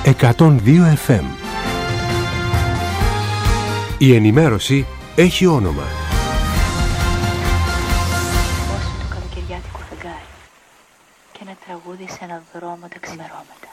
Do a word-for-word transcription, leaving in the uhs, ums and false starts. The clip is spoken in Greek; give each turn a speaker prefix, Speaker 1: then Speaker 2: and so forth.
Speaker 1: εκατόν δύο εφ εμ. Η ενημέρωση έχει όνομα.
Speaker 2: Όσο το καλοκαιριάτικο φεγγάρι και ένα τραγούδι σε ένα δρόμο τα ξημερώματα.